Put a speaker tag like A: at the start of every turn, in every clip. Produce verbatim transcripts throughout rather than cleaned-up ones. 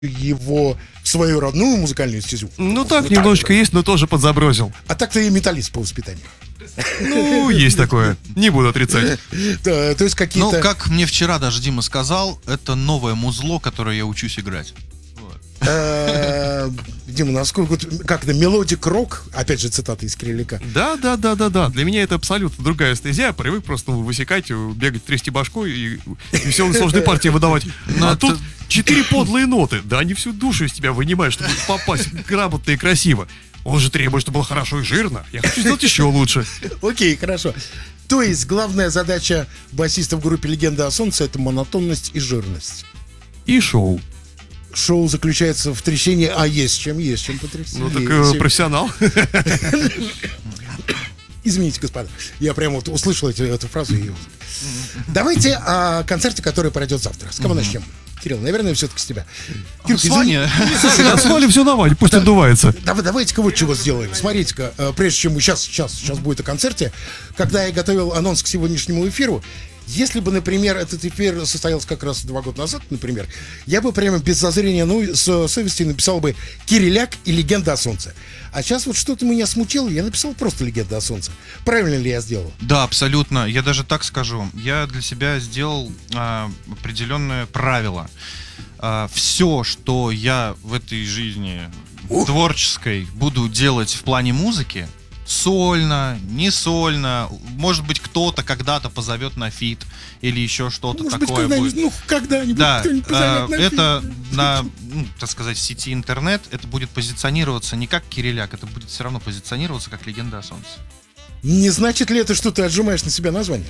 A: его в свою родную музыкальную стезю.
B: Ну так, вот немножечко так. Есть, но тоже подзабросил.
A: А так-то и металлист по воспитанию.
B: Ну, есть такое. Не буду отрицать.
A: Да, то есть какие-то...
C: Ну, как мне вчера даже Дима сказал, это новое музло, которое я учусь играть.
A: Дима, насколько... Как это? Мелодик рок? Опять же, цитата из Кириляка.
B: Да, да, да, да, да. Для меня это абсолютно другая эстезия. Я привык просто высекать, бегать, трясти башкой и веселые сложные партии выдавать. А тут четыре подлые ноты. Да они всю душу из тебя вынимают, чтобы попасть грамотно и красиво. Он же требует, чтобы было хорошо и жирно. Я хочу сделать еще лучше.
A: Окей, хорошо. То есть главная задача басиста в группе «Легенда о Солнце» — это монотонность и жирность.
B: И шоу.
A: Шоу заключается в трещине, а есть чем, есть чем потрясти.
B: Ну так э, профессионал.
A: Извините, господа, я прямо вот услышал эти, эту фразу. И... Давайте о концерте, который пройдет завтра. С кого начнем? Кирилл, наверное, все-таки с тебя.
C: Кирилл, с Вани.
B: С Вани все на Ване, пусть отдувается.
A: Давай, давайте-ка вот чего сделаем. Смотрите-ка, прежде чем мы сейчас, сейчас, сейчас будет о концерте, когда я готовил анонс к сегодняшнему эфиру, если бы, например, этот эфир состоялся как раз два года назад, например, я бы прямо без зазрения ну, с совести написал бы «Кириляк» и «Легенда о Солнце». А сейчас вот что-то меня смутило, я написал просто «Легенда о Солнце». Правильно ли я сделал?
C: Да, абсолютно. Я даже так скажу. Я для себя сделал а, определенное правило. А, все, что я в этой жизни Ух. творческой буду делать в плане музыки, сольно, не сольно, может быть, кто-то когда-то позовет на фит или еще что-то
A: может
C: такое
A: быть,
C: будет.
A: Ну, когда-нибудь
C: да,
A: кто-нибудь позовет на
C: это
A: фит.
C: на, ну, так сказать, сети интернет, это будет позиционироваться не как Кириляк, это будет все равно позиционироваться как «Легенда о Солнце».
A: Не значит ли это, что ты отжимаешь на себя название?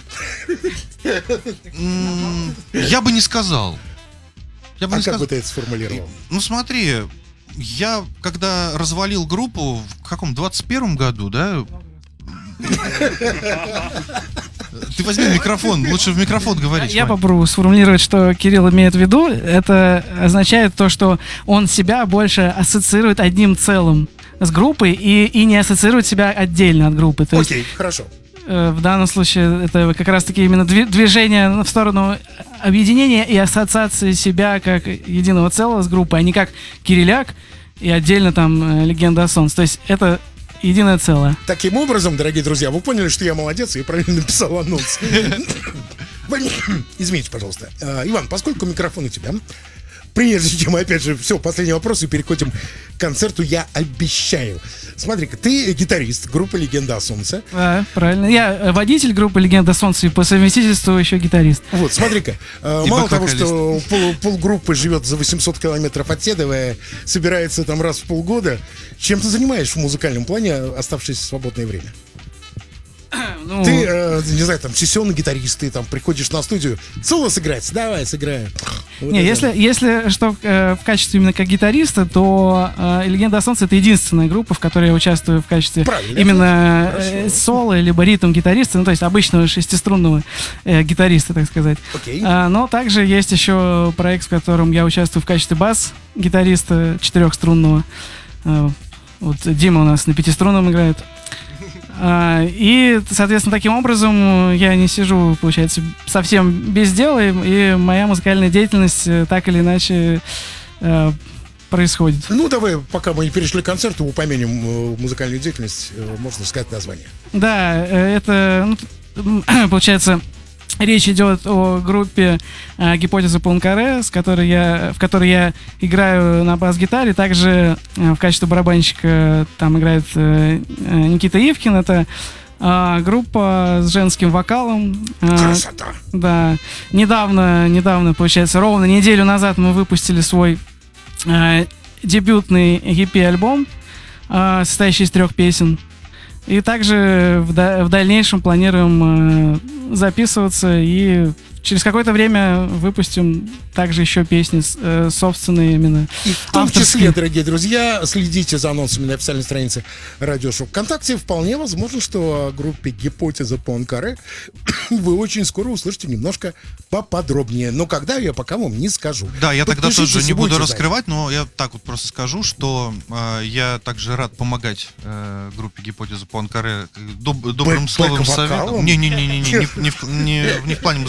C: Я бы не сказал.
A: А как бы ты это сформулировал?
C: Ну, смотри... Я, когда развалил группу в каком двадцать первом году, да? Ты возьми микрофон, лучше в микрофон говорить.
D: Я попробую сформулировать, что Кирилл имеет в виду. Это означает то, что он себя больше ассоциирует одним целым с группой и, и не ассоциирует себя отдельно от группы. То
A: Окей,
D: есть,
A: хорошо.
D: В данном случае это как раз-таки именно движение в сторону объединения и ассоциации себя как единого целого с группой, а не как Кириляк и отдельно там «Легенда о Солнце». То есть это единое целое.
A: Таким образом, дорогие друзья, вы поняли, что я молодец и правильно написал анонс. Извините, пожалуйста. Иван, поскольку микрофон у тебя, прежде чем, опять же, все, последний вопрос и переходим к концерту, я обещаю. Смотри-ка, ты гитарист группы «Легенда о Солнце».
D: Да, правильно. Я водитель группы «Легенда о Солнце» и по совместительству еще гитарист.
A: Вот, смотри-ка, э, мало того, что пол, полгруппы живет за восемьсот километров от Седова, собирается там раз в полгода, чем ты занимаешь в музыкальном плане оставшееся свободное время? Ну... Ты, э, не знаю, там, сессионный гитарист, ты там приходишь на студию, соло сыграть, давай, сыграем. Вот
D: не, если, если что э, в качестве именно как гитариста, то э, «Легенда о Солнце» — это единственная группа, в которой я участвую в качестве Правильно. именно э, соло, либо ритм-гитариста, ну, то есть обычного шестиструнного э, гитариста, так сказать.
A: Okay.
D: А, но также есть еще проект, в котором я участвую в качестве бас-гитариста четырехструнного. Э, вот Дима у нас на пятиструнном играет. И, соответственно, таким образом я не сижу, получается, совсем без дела, и моя музыкальная деятельность так или иначе э, происходит.
A: Ну, давай, пока мы не перешли к концерту, упомянем музыкальную деятельность, можно сказать название.
D: Да, это, ну, получается, речь идет о группе э, «Гипотеза Пуанкаре», с которой я, в которой я играю на бас-гитаре. Также э, в качестве барабанщика там играет э, Никита Ивкин. Это э, группа с женским вокалом. Э,
A: Красота!
D: Да. Недавно, недавно, получается, ровно неделю назад мы выпустили свой э, дебютный и пи-альбом, э, состоящий из трех песен. И также в, да, в дальнейшем планируем э, записываться и через какое-то время выпустим также еще песни э, собственные именно.
A: И в том авторские. числе, дорогие друзья, следите за анонсами на официальной странице Радиошоу ВКонтакте. Вполне возможно, что о группе «Гипотеза Пуанкаре» вы очень скоро услышите немножко поподробнее. Но когда, я пока вам не скажу.
C: Да, я тогда тоже не буду раскрывать, но я так вот просто скажу, что э, я также рад помогать э, группе «Гипотеза Пуанкаре» доб- добрым словом, советом. Не-не-не, не, не, не, не, не, не в плане музыканта.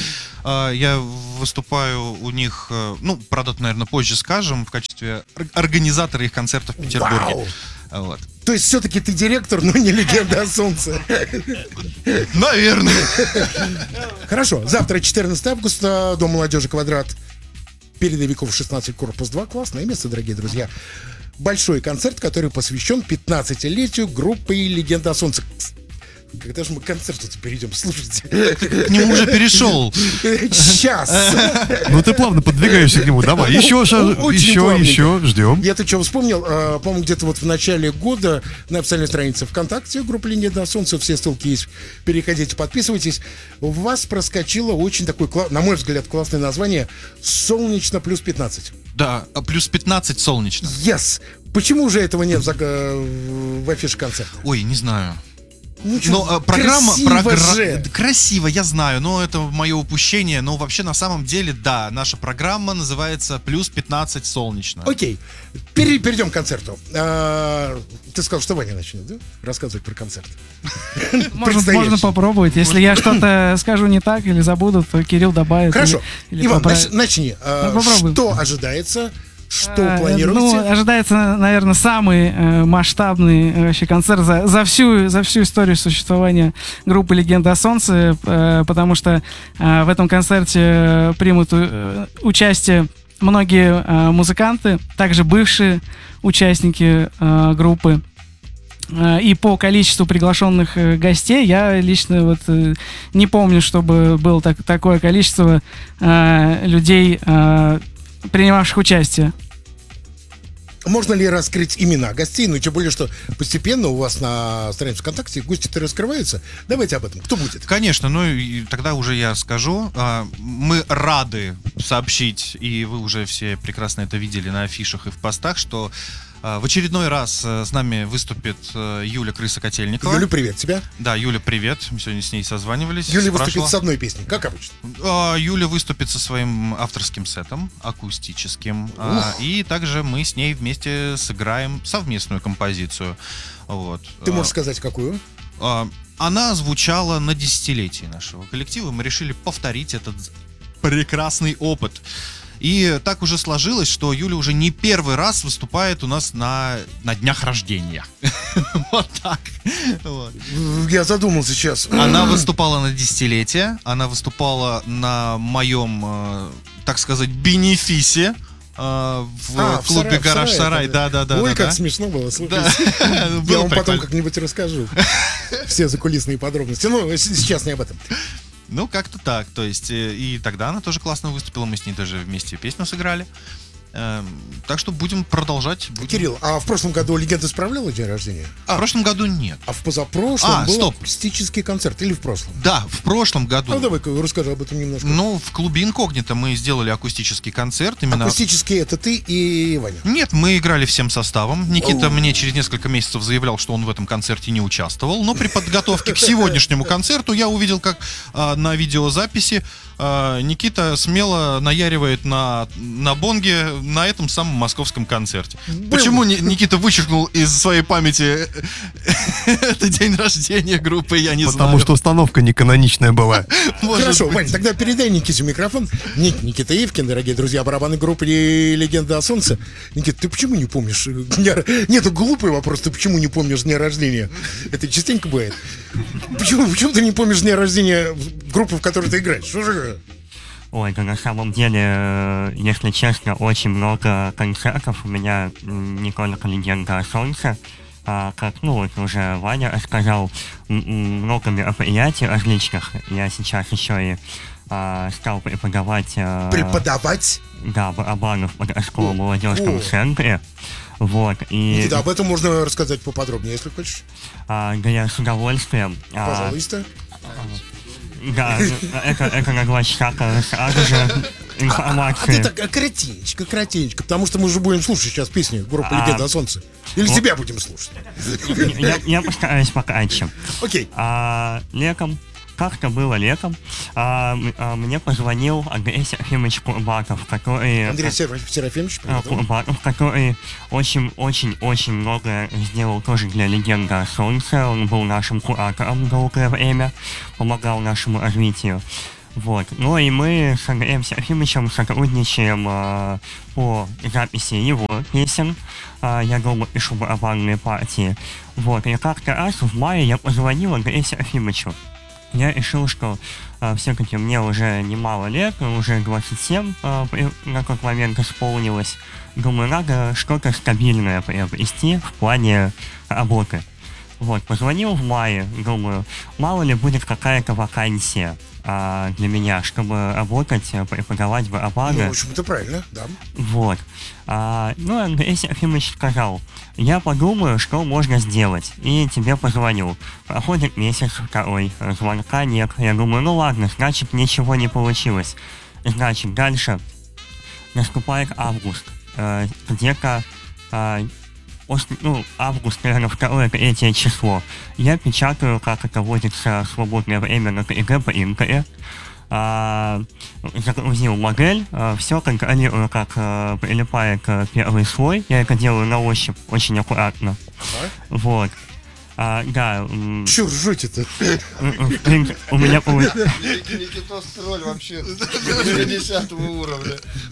C: А, Я выступаю у них, э, ну, про дату, наверное, позже скажем, в качестве ор- организатора их концертов в Петербурге.
A: Вау!
C: Вот.
A: То есть все-таки ты директор, но не легенда о солнце.
C: Наверное.
A: Хорошо, завтра, четырнадцатого августа, Дом молодежи «Квадрат», передовиков шестнадцать, корпус два. Классное место, дорогие друзья. Большой концерт, который посвящен пятнадцатилетию группы «Легенда о солнце». Когда же мы к концерту-то перейдем? Слушайте.
C: К нему уже перешел.
A: Сейчас.
B: Ну ты плавно подвигаешься к нему. Давай, еще, ша-
A: Очень
B: еще,
A: плавненько.
B: еще, ждем.
A: Я-то что вспомнил, а, по-моему, где-то вот в начале года на официальной странице ВКонтакте группы «Легенда о солнце», все ссылки есть, переходите, подписывайтесь. У вас проскочило очень такое, кла- на мой взгляд, классное название «Солнечно плюс пятнадцать».
C: Да, а плюс пятнадцать солнечно.
A: Yes! Почему же этого нет в, зак- э, в афише концерта?
C: Ой, не знаю.
A: Ну, чё,
C: Но э, программа,
A: красиво
C: програ-
A: же.
C: красиво, я знаю, но это мое упущение. Но вообще на самом деле, да, наша программа называется «Плюс пятнадцать солнечно».
A: Окей, Пере- перейдем к концерту. А, ты сказал, что Ваня начнет, да? Рассказывать про концерт.
D: Можно,
A: Предстоящий.
D: можно попробовать. Если я что-то скажу не так или забуду, то Кирилл добавит.
A: Хорошо,
D: или- или
A: Иван,
D: поправит.
A: нач- начни. А,
D: Ну, попробуй.
A: что ожидается? Что
D: А,
A: планируете?
D: Ну, ожидается, наверное, самый э, масштабный э, вообще концерт за, за, всю, за всю историю существования группы «Легенда о солнце», э, потому что э, в этом концерте примут э, участие многие э, музыканты, также бывшие участники э, группы. Э, И по количеству приглашенных э, гостей я лично вот э, не помню, чтобы было так, такое количество э, людей, э, принимавших участие.
A: Можно ли раскрыть имена гостей? Ну, тем более, что постепенно у вас на странице ВКонтакте гости-то раскрываются. Давайте об этом. Кто будет?
C: Конечно, ну и тогда уже я скажу. А, Мы рады сообщить, и вы уже все прекрасно это видели на афишах и в постах, что а, в очередной раз а, с нами выступит а, Юля Крыса-Котельникова.
A: Юля, привет тебя.
C: Да, Юля, привет. Мы сегодня с ней созванивались.
A: Юля
C: спрашивала.
A: выступит с одной песней, как обычно.
C: А, Юля выступит со своим авторским сетом, акустическим. А, И также мы с ней вместе сыграем совместную композицию. Вот.
A: Ты
C: А,
A: можешь сказать, какую?
C: а, Она звучала на десятилетии нашего коллектива. Мы решили повторить этот прекрасный опыт. И так уже сложилось, что Юля уже не первый раз выступает у нас на, на днях рождения. Вот так. Вот.
A: Я задумался сейчас.
C: Она выступала на десятилетие, она выступала на моем, э, так сказать, бенефисе э, в
A: А, в
C: клубе
A: сарае, в
C: «Гараж
A: сарае,
C: Сарай».
A: да.
C: Да, да, да.
A: Ой,
C: да,
A: как
C: да.
A: смешно было, слушай.
C: Да.
A: Я
C: Было
A: вам потом
C: прикольно.
A: как-нибудь расскажу. Все закулисные подробности. Ну, с- сейчас не об этом.
C: Ну, как-то так. То есть, э, и тогда она тоже классно выступила. Мы с ней даже вместе песню сыграли. Эм, Так что будем продолжать. Будем-
A: Кирилл, а в прошлом году «Легенда» справляла день рождения?
C: В
A: А,
C: прошлом году нет.
A: а в позапрошлом
C: А,
A: был
C: стоп.
A: акустический концерт. Или в прошлом?
C: Да, в прошлом году.
A: Ну, давай-ка расскажи об этом немножко.
C: Ну, в клубе «Инкогнито» мы сделали акустический концерт. Именно...
A: Акустический — это ты и Ваня.
C: Нет, мы играли всем составом. Никита
A: Оу.
C: мне через несколько месяцев заявлял, что он в этом концерте не участвовал. Но при подготовке к сегодняшнему концерту я увидел, как а, на видеозаписи а, Никита смело наяривает на, на бонге на этом самом московском концерте. Почему Ни- Никита вычеркнул из своей памяти это день рождения группы, я не
B: Потому
C: знаю.
B: что установка не каноничная была.
C: Может
A: Хорошо,
C: быть.
A: Вань, тогда передай Никите микрофон. Ник, Никита Ивкин, дорогие друзья, барабаны группы «Легенда о солнце». Никита, ты почему не помнишь? э, дня- Нет, это глупый вопрос, ты почему не помнишь дня рождения? Это частенько бывает. Почему, почему ты не помнишь дня рождения группы, в которой ты играешь? Что же?
E: Ой, да на самом деле, э, если честно, очень много концертов у меня, м, не только «Легенда о солнце», а как, ну, вот уже Ваня сказал, м, м, много мероприятий различных. Я сейчас еще и а, стал преподавать, э,
A: Преподавать?
E: да, барабаны в подростковом молодежном
A: О.
E: центре. Вот, и
A: Никита, об этом можно рассказать поподробнее, если хочешь.
E: а, да, я с удовольствием. а,
A: Пожалуйста.
E: Да, это, это на глазах сразу же
A: А ты
E: информации.
A: так а, коротенечко, коротенечко, потому что мы же будем слушать сейчас песни группы
E: А.
A: «Легенда о солнце». Или
E: Вот.
A: тебя будем слушать.
E: Я, я постараюсь пократче.
A: Окей.
E: А, летом, как-то было летом, а, м- а, мне позвонил Андрей Серафимович Курбатов, который...
A: Андрей Сераф- Серафимович,
E: а,
A: привет.
E: Курбатов, который очень-очень-очень много сделал тоже для «Легенды о солнце». Он был нашим куратором долгое время, помогал нашему развитию. Вот. Ну и мы с Андреем Серафимовичем сотрудничаем э, по записи его песен. Э, я дома пишу барабанные партии. Вот. И как-то раз в мае я позвонил Андрею Серафимовичу. Я решил, что э, все-таки мне уже немало лет, уже двадцать семь э, на тот момент исполнилось. Думаю, надо что-то стабильное приобрести в плане работы. Вот, позвонил в мае, думаю, мало ли будет какая-то вакансия а, для меня, чтобы работать, преподавать барабаны.
A: Ну, в общем, это правильно, да.
E: Вот. А, ну, Андрей Серафимович сказал, я подумаю, что можно сделать, и тебе позвоню. Проходит месяц, второй, звонка нет. Я думаю, ну ладно, значит, ничего не получилось. Значит, дальше наступает август. Э, где-то э, ну, август, наверное, второе-третье число. Я печатаю, как это водится, свободное время на три джи по Интере. А, загрузил модель, а, все контролирую, как а, прилипает а, первый слой. Я это делаю на ощупь, очень аккуратно.
A: Ага.
E: Вот. А, да. м,
A: Чё ржете-то?
E: м, м, в принципе, у меня получилось.
F: Никитос-тролль вообще десятого уровня.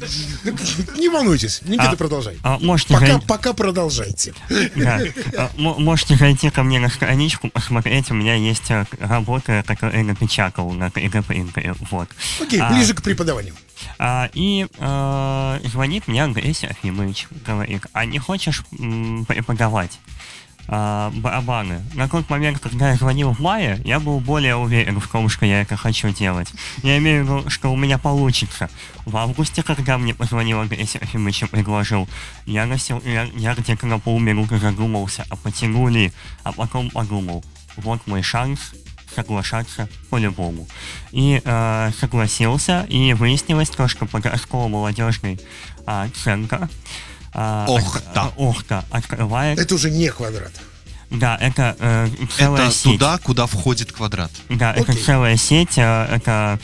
A: Не волнуйтесь, Никита,
E: А,
A: продолжай.
E: А, можете,
A: Пока,
E: зайти,
A: пока продолжайте.
E: да. А, мо- можете зайти ко мне на страничку, посмотреть. У меня есть а, работы, которые я напечатал на три джи принтере. Вот.
A: Окей,
E: А,
A: ближе к преподаванию.
E: А, и э, звонит мне Андрей Серафимович, говорит, а не хочешь м, преподавать а, барабаны? На тот момент, когда я звонил в мае, я был более уверен в том, что я это хочу делать. Я имею в виду, что у меня получится. В августе, когда мне позвонил Андрей Серафимович и предложил, я, носил, я, я где-то на полминуты задумался, а потяну ли, а потом подумал, вот мой шанс соглашаться по-любому. И э, согласился, и выяснилось то, что подростково-молодежный а, центр а,
C: Охта.
E: от- а, Охта открывает...
A: Это уже не квадрат.
E: Да, это э, целая
C: Это
E: сеть.
C: туда, куда входит квадрат.
E: Да, это
A: Окей.
E: целая сеть, э, это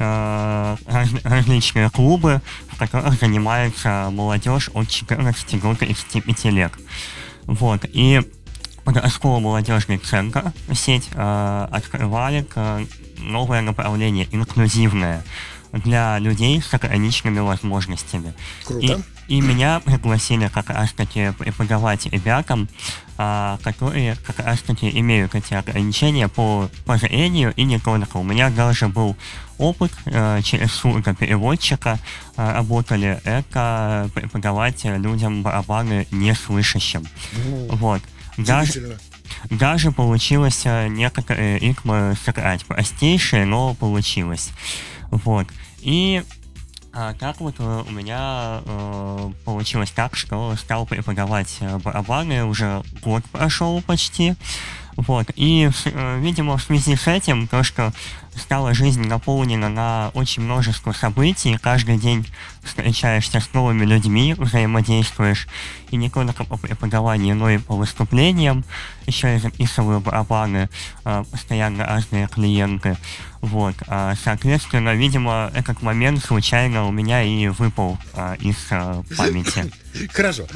E: э, раз- различные клубы, в которых занимается молодежь от четырнадцати до тридцати пяти лет. Вот, и подростково-молодежный центр, сеть, э, открывает э, новое направление, инклюзивное, для людей с ограниченными возможностями.
A: Круто.
E: И, и меня пригласили как раз-таки преподавать ребятам, а, которые как раз-таки имеют эти ограничения по, по зрению и не только. У меня даже был опыт э, через сурдопереводчика э, работали, это преподавать людям барабаны неслышащим. Вот. Даже,
A: Удивительно.
E: даже получилось э, некоторые ритмы сыграть. Простейшие, но получилось. Вот. И а, так вот э, у меня э, получилось так, что стал преподавать э, барабаны, уже год прошел почти. Вот. И, э, видимо, в связи с этим, то, что стала жизнь наполнена на очень множество событий, каждый день встречаешься с новыми людьми, взаимодействуешь, и не только по преподаванию, но и по выступлениям, еще я записываю барабаны, э, постоянно разные клиенты. Вот. А, соответственно, видимо, этот момент случайно у меня и выпал а, из а, памяти.
A: Хорошо.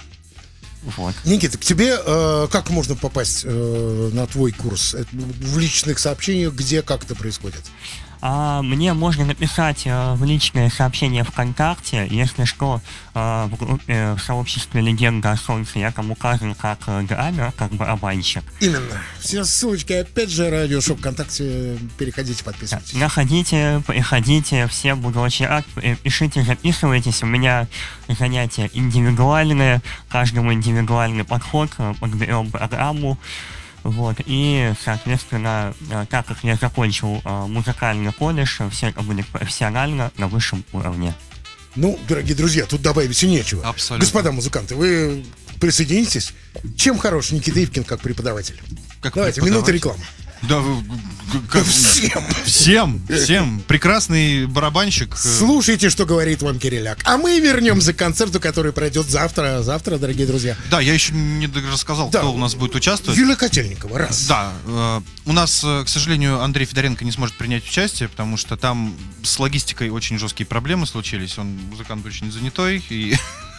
E: Вот.
A: Никита, к тебе э, как можно попасть э, на твой курс? Это в личных сообщениях, где, как это происходит?
E: А, мне можно написать э, в личное сообщение ВКонтакте, если что, э, в группе, в сообществе «Легенда о Солнце» я там указан как э, драмер, как барабанщик.
A: Именно. Все ссылочки, опять же, радиошоп ВКонтакте. Переходите, подписывайтесь.
E: Находите, приходите, все буду очень рад. Э, Пишите, записывайтесь. У меня занятия индивидуальные, каждому индивидуальный подход, э, подберем программу. Вот, и, соответственно, э, так как я закончил э, музыкальный колледж, все это будет профессионально, на высшем уровне.
A: Ну, дорогие друзья, тут добавить и нечего.
C: Абсолютно.
A: Господа музыканты, вы присоединитесь? Чем хорош Никита Ивкин как преподаватель?
C: Как
A: Давайте,
C: преподаватель.
A: минута рекламы.
C: Да, вы- г- как-
A: Всем.
C: всем, всем. Прекрасный барабанщик. э,
A: Слушайте, что говорит вам Кириляк. А мы вернемся к концерту, который пройдет завтра. Завтра, дорогие друзья.
C: Да, я еще не рассказал,
A: Да.
C: кто у нас будет участвовать.
A: Юлия Котельникова, раз.
C: Да, э, у нас, э, к сожалению, Андрей Федоренко не сможет принять участие, потому что там с логистикой очень жесткие проблемы случились. Он музыкант очень занятой, и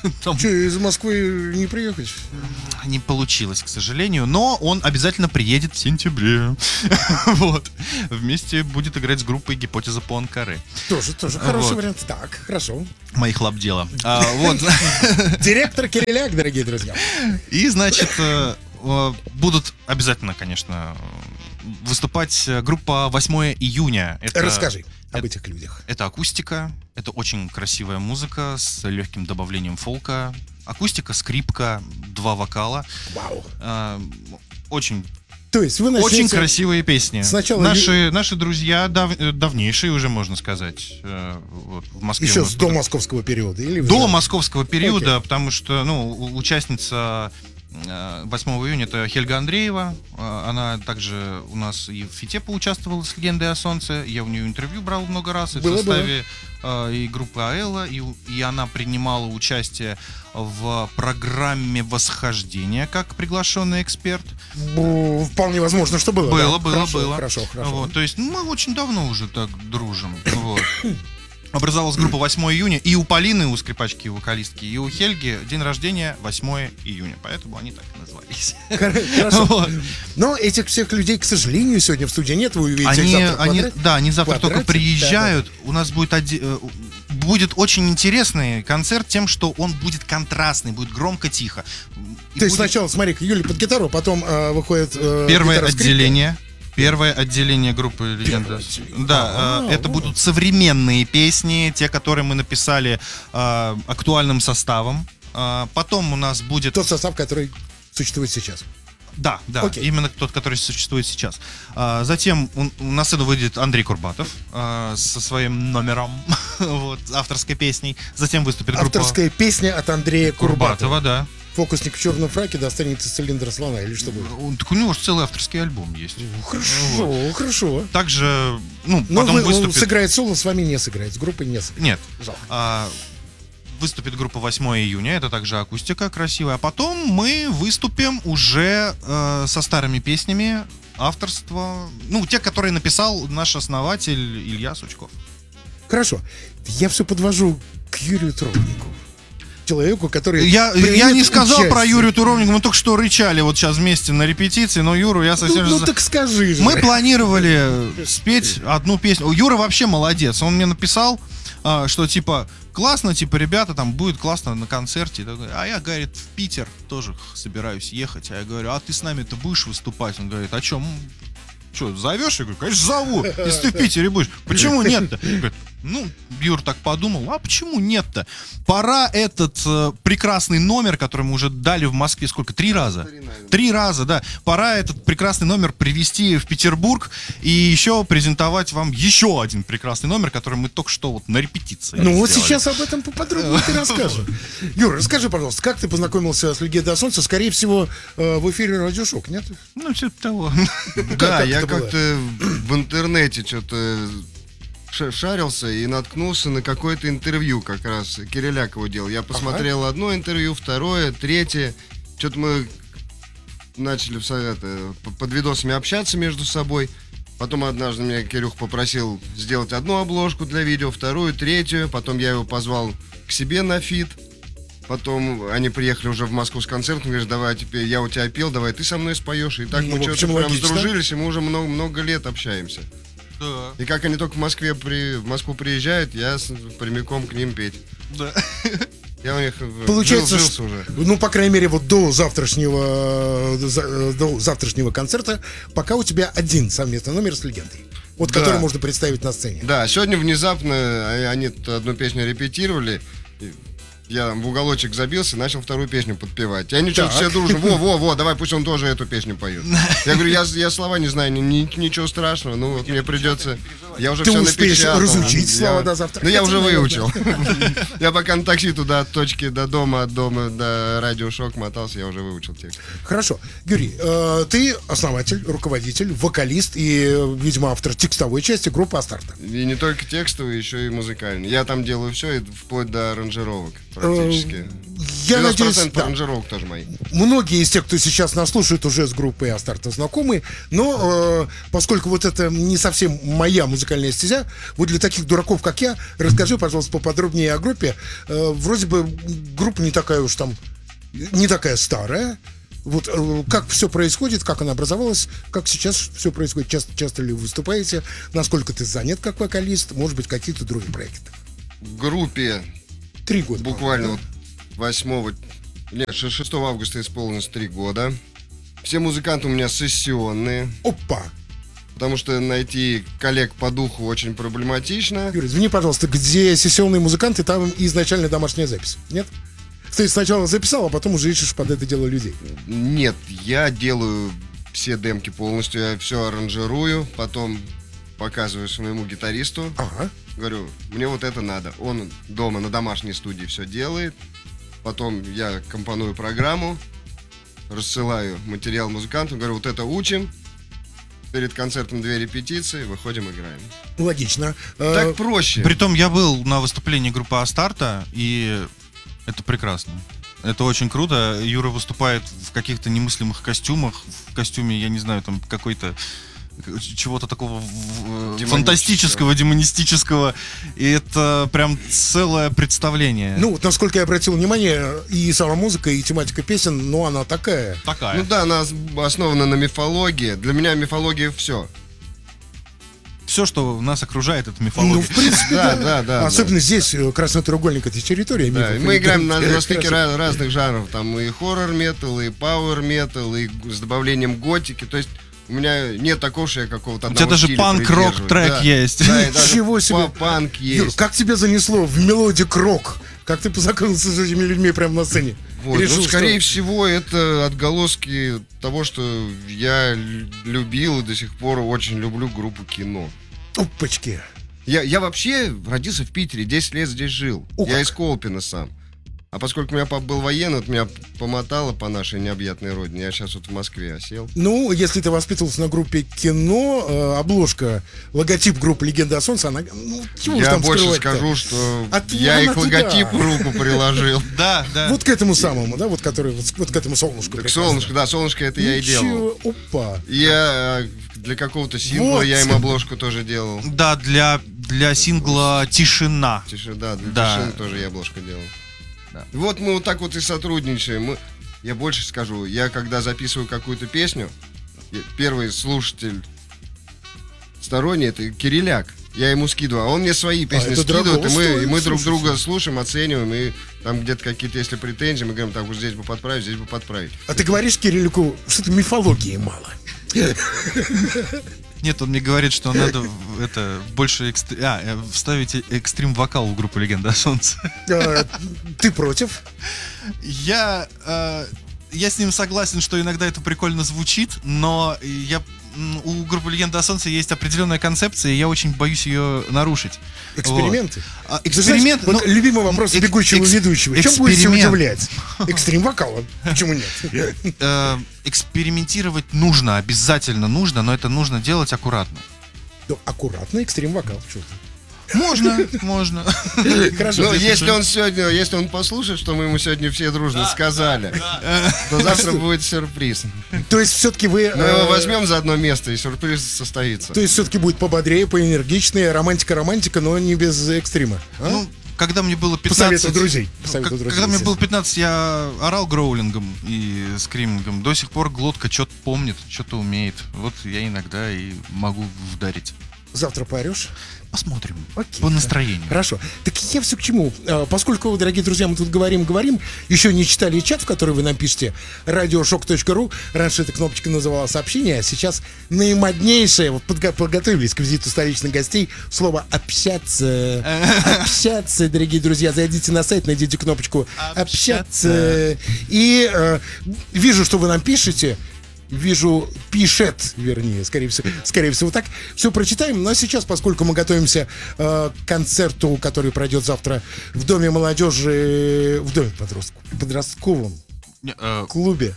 C: Там
A: Че, из Москвы не приехать?
C: не получилось, к сожалению, но он обязательно приедет в сентябре. Вот. Вместе будет играть с группой «Гипотеза по Анкаре».
A: Тоже, тоже хороший
C: Вот.
A: вариант. Так, хорошо.
C: Моих лап дела. А, вот.
A: Директор Кириляк, дорогие друзья.
C: И, значит, э, э, будут обязательно, конечно, выступать группа восьмое июня. Это,
A: Расскажи об
C: это-
A: этих людях.
C: Это акустика, это очень красивая музыка с легким добавлением фолка. Акустика, скрипка, два вокала.
A: Вау.
C: Э, Очень,
A: То есть вы начнете...
C: очень красивые песни.
A: сначала
C: Наши, наши друзья дав- э, давнейшие уже, можно сказать, э, вот, в Москве.
A: Еще
C: у нас
A: с до московского периода? Или
C: До
A: уже?
C: московского периода,
A: Окей.
C: потому что, ну, у- участница э, восьмого июня это Хельга Андреева. Э, Она также у нас и в фите поучаствовала с «Легендой о солнце». Я у нее интервью брал много раз и
A: Было,
C: в составе э, и группы Аэлла, и, у- и она принимала участие в программе «Восхождение» как приглашенный эксперт.
A: Бу, Вполне возможно, что было.
C: Было,
A: да.
C: было,
A: Хорошо,
C: было.
A: Хорошо, хорошо.
C: Вот, то есть ну, мы очень давно уже так дружим. Вот. Образовалась группа восьмое июня. И у Полины, у скрипачки и вокалистки, и у Хельги день рождения восьмое июня. Поэтому они так и назвались.
A: Хорошо.
C: Вот.
A: Но этих всех людей, к сожалению, сегодня в студии нет. Вы увидите их
C: Они,
A: завтра в
C: они,
A: квадрате.
C: да, они завтра только
A: Квадрате,
C: приезжают. У нас будет, оде- э, будет очень интересный концерт тем, что он будет контрастный, будет громко-тихо. И
A: То есть
C: будет
A: сначала, смотри, Юля под гитару, потом э, выходит э,
C: первое
A: гитара-скрипка.
C: отделение. Первое отделение группы «Легенда». Да,
A: А,
C: э, это
A: вот.
C: будут современные песни, те, которые мы написали э, актуальным составом. Э, потом у нас будет...
A: Тот состав, который существует сейчас.
C: Да, да,
A: Окей.
C: именно тот, который существует сейчас. А, затем у- на сцену выйдет Андрей Курбатов а, со своим номером, вот, авторской песней. Затем выступит группа
A: Авторская песня от Андрея Курбатова.
C: Курбатова, да.
A: Фокусник в черном фраке достанет из цилиндра слона или что будет?
C: Он- Так у него же целый авторский альбом есть.
A: Хорошо, хорошо.
C: Также, ну,
A: Но
C: потом
A: вы, он
C: выступит...
A: сыграет соло, с вами не сыграет, с группой не сыграет.
C: Нет.
A: Жалко.
C: А, выступит группа восьмое июня, это также акустика красивая. А потом мы выступим уже э, со старыми песнями авторства, ну, те, которые написал наш основатель Илья Сучков.
A: Хорошо. Я все подвожу к Юрию Тровнику. Человеку, который...
C: Я,
A: примет
C: я не сказал
A: участие.
C: про Юрию Туровника, мы только что рычали вот сейчас вместе на репетиции, но Юру я совсем...
A: Ну,
C: же
A: ну
C: за-
A: так скажи же.
C: Мы планировали спеть одну песню. Юра вообще молодец. Он мне написал, а, что типа классно, типа ребята, там будет классно на концерте. И такой, а я, говорит, в Питер тоже х- собираюсь ехать. А я говорю, а ты с нами-то будешь выступать? Он говорит, а что, что, зовешь? Я говорю, конечно, зову, если ты в Питере будешь. Почему нет-то? Говорит, ну, Юр так подумал, а почему нет-то? Пора этот э, прекрасный номер, который мы уже дали в Москве, сколько, три раза?
F: Три, наверное.
C: Три раза, да. Пора этот прекрасный номер привезти в Петербург и еще презентовать вам еще один прекрасный номер, который мы только что вот на репетиции
A: Ну вот
C: сделали.
A: сейчас об этом поподробнее ты расскажешь. Юра, расскажи, пожалуйста, как ты познакомился с «Легендой о солнце»? Скорее всего, э, в эфире «Радио Шок», нет?
C: Ну, что-то того.
F: Да,
A: как
F: я
A: это было?
F: как-то в интернете что-то ша- шарился и наткнулся на какое-то интервью как раз Кириляк его делал. Я посмотрел одно интервью, второе, третье. Что-то мы начали в совета под видосами общаться между собой. Потом однажды меня Кирюх попросил сделать одну обложку для видео, вторую, третью. Потом я его позвал к себе на фит. Потом они приехали уже в Москву с концертом, говоришь, давай теперь я у тебя пел, давай ты со мной споешь. И так
A: Ну,
F: мы
A: в
F: что-то
A: общем,
F: прям
A: логично.
F: сдружились, и мы уже много, много лет общаемся.
C: Да,
F: И как они только в Москве при, в Москву приезжают, я с- прямиком к ним петь.
C: да.
F: Я у них э,
A: Получается,
F: жил-
A: что-
F: жился уже.
A: Ну, по крайней мере, вот до завтрашнего, э, за- э, до завтрашнего концерта пока у тебя один совместный номер с «Легендой». Вот
F: Да.
A: который можно представить на сцене.
F: Да, сегодня внезапно а- они тут одну песню репетировали. и Я в уголочек забился и начал вторую песню подпевать. И они что-то
A: Так.
F: все дружно. Во, во, во, давай пусть он тоже эту песню поет. Я говорю, я, я слова не знаю, ни- ни- ничего страшного. Ну вот мне придется. Я уже
A: Ты
F: все
A: успеешь
F: напечатал.
A: разучить
F: Я-
A: слова до завтра.
F: Ну я уже
A: Наверное.
F: выучил. Я пока на такси туда от точки до дома, от дома до Радио Шок мотался, я уже выучил текст.
A: Хорошо. Юрий, э, ты основатель, руководитель, вокалист и, э, видимо, автор текстовой части группы «Астарта».
F: И не только текстовый, еще и музыкальный. Я там делаю все, вплоть до аранжировок. практически.
A: Я надеюсь,
F: девяносто процентов
A: да.
F: аранжировок тоже мои.
A: Многие из тех, кто сейчас нас слушает, уже с группой Астарта знакомы, но э, поскольку вот это не совсем моя музыкальная стезя, вот для таких дураков, как я, расскажи, пожалуйста, поподробнее о группе. Э, вроде бы группа не такая уж там, не такая старая. Вот э, как все происходит, как она образовалась, как сейчас все происходит, часто, часто ли вы выступаете, насколько ты занят как вокалист, может быть, какие-то другие проекты.
F: В группе
A: Три года.
F: буквально
A: по-моему,
F: вот восьмого, нет, шестого августа исполнилось три года. Все музыканты у меня сессионные,
A: да? Опа!
F: потому что найти коллег по духу очень проблематично.
A: Юрий, извини, пожалуйста, где сессионные музыканты, там изначально домашняя запись, нет? Ты сначала записал, а потом уже ищешь под это дело людей.
F: Нет, я делаю все демки полностью, я все аранжирую, потом показываю своему гитаристу,
A: Ага.
F: говорю, мне вот это надо. Он дома на домашней студии все делает, потом я компоную программу, рассылаю материал музыканту, говорю, вот это учим, перед концертом две репетиции, выходим, играем.
A: Логично. Э,
F: Так проще.
C: Притом я был на выступлении группы Астарта, и это прекрасно. Это очень круто. Юра выступает в каких-то немыслимых костюмах. В костюме, я не знаю, там какой-то чего-то такого
F: Демонического.
C: фантастического, демонистического. И это прям целое представление.
A: Ну, вот насколько я обратил внимание, и сама музыка, и тематика песен, ну, она такая.
C: такая.
F: Ну да, она основана на мифологии. Для меня мифология все.
C: Все, что нас окружает, это
A: Ну,
C: мифология.
A: в принципе,
F: Да,
A: да.
F: да, да.
A: Особенно здесь, э, Красный треугольник, это территория.
F: Да,
A: мифов.
F: мы играем на, на стыке
A: Хорошо.
F: ra- разных жанров. Там и хоррор-метал, и пауэр-метал, и с добавлением готики. То есть у меня нет такого, что я какого-то
C: У
F: одного
C: тебя даже
F: стиля
C: панк-рок
F: придерживаюсь.
C: трек
F: Да.
C: есть.
F: Да, и даже
A: Ничего себе.
F: па- панк
A: Юр,
F: есть.
A: как тебя занесло в мелодик рок? Как ты познакомился с этими людьми прямо на сцене?
F: Вот,
A: Решил,
F: ну, скорее
A: что-
F: всего, это отголоски того, что я л- любил и до сих пор очень люблю группу Кино.
A: Опачки.
F: Я, я вообще родился в Питере, десять лет здесь жил.
A: Ух.
F: Я из Колпина сам. А поскольку у меня папа был военный, вот меня помотало по нашей необъятной родине. Я сейчас вот в Москве осел.
A: Ну, если ты воспитывался на группе кино, э, обложка, логотип группы «Легенда о солнце», она, ну, чего уж
F: Я
A: там
F: больше
A: скрывать-то?
F: скажу, что
A: От
F: я
A: вон
F: и к
A: оттуда.
F: логотипу руку приложил.
C: Да, да.
A: Вот к этому самому, да, вот который, вот, вот к этому солнышку.
F: Так
A: прекрасно.
F: солнышко, да, солнышко это я и делал.
A: Ничего, опа.
F: Я э, для какого-то сингла
A: Вот.
F: я им обложку тоже делал.
C: Да, для, для сингла «Тишина».
F: Тише, да, для
C: Да.
F: тишины тоже я обложку делал.
C: Да.
F: Вот мы вот так вот и сотрудничаем. Мы, я больше скажу, я когда записываю какую-то песню, я- первый слушатель сторонний это Кириляк. Я ему скидываю, а он мне свои песни
A: это
F: скидывает,
A: дорого
F: и мы, и мы
A: стоит,
F: друг
A: слушайте.
F: друга слушаем, оцениваем, и там где-то какие-то, если претензии, мы говорим, так, вот здесь бы подправить, здесь бы подправить.
A: А ты говоришь Кириллику, что-то мифологии мало.
C: Нет, он мне говорит, что надо в- это больше экстр- а, э, вставить экстрим-вокал в группу «Легенда о солнце».
A: А, Ты против?
C: Я, э, я с ним согласен, что иногда это прикольно звучит, но я, м, у группы «Легенда о солнце» есть определенная концепция, и я очень боюсь ее нарушить.
A: Эксперименты?
C: Вот. А,
A: Ты
C: эксперимент,
A: знаешь, вот
C: ну,
A: любимый вопрос
C: эк-
A: бегущего
C: экс-
A: ведущего. Чем будете
C: эксперимент.
A: удивлять? Экстрим-вокалом. Почему нет?
C: э, экспериментировать нужно, обязательно нужно, но это нужно делать аккуратно.
A: Ну, аккуратно, экстрим-вокал. Чё ты?
C: Можно, можно.
A: Хорошо.
F: Ну,
A: ты-
F: если он сегодня, если он послушает, что мы ему сегодня все дружно сказали, то завтра будет сюрприз.
A: То есть все-таки вы...
F: Мы его
A: э,
F: возьмем за одно место, и сюрприз состоится.
A: То есть все-таки будет пободрее, поэнергичнее, романтика-романтика, но не без экстрима. а?
C: Ну, когда мне было пятнадцать...
A: Посоветуй друзей.
C: Ну,
A: Посоветуй
C: как-
A: друзей,
C: когда мне было
A: естественно.
C: пятнадцать, я орал гроулингом и скримингом. До сих пор глотка что-то помнит, что-то умеет. Вот я иногда и могу вдарить.
A: Завтра поорешь?
C: Посмотрим.
A: Окей.
C: По настроению.
A: Хорошо. Так я все к чему? А, Поскольку, дорогие друзья, мы тут говорим, говорим, еще не читали чат, в который вы нам пишете, радиошок точка ру. Раньше эта кнопочка называла сообщение, а сейчас наимоднейшее, вот подго- подготовились к визиту столичных гостей, слово «общаться». Общаться, дорогие друзья. Зайдите на сайт, найдите кнопочку «общаться». И э, вижу, что вы нам пишете. Вижу, пишет, вернее, скорее всего, скорее всего так. Все прочитаем, но сейчас, поскольку мы готовимся э, к концерту, который пройдет завтра в Доме молодежи, в Доме подростков, подростковом
C: Не, э,
A: клубе.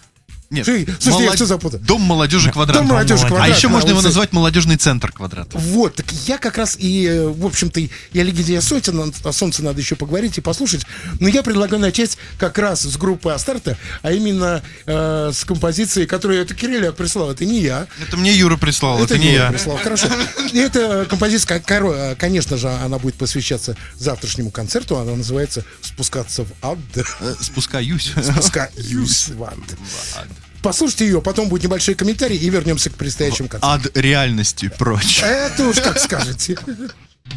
G: Нет,
A: Слушай, слушай, я
G: молод-
A: все запутал.
G: Дом молодежи квадрат.
A: Дом молодежи
G: А
A: квадрат.
G: еще
A: на
G: можно его
A: улице.
G: назвать молодежный центр квадрат.
A: Вот, так я как раз и, э, в общем-то, и о Легенде о Солнце, о Солнце надо еще поговорить и послушать. Но я предлагаю начать как раз с группы Астарта, а именно э, с композиции, которую это Кириляк прислал, это не я.
C: Это мне Юра прислал, это, не
A: Юра
C: я.
A: прислал, хорошо. И эта композиция, коро- конечно же, она будет посвящаться завтрашнему концерту, она называется «Спускаться в ад».
G: Э, Спускаюсь.
A: Спускаюсь в ад. Послушайте ее, потом будут небольшие комментарии и вернемся к предстоящему концерту.
G: Ад реальности прочь.
A: Это уж как скажете.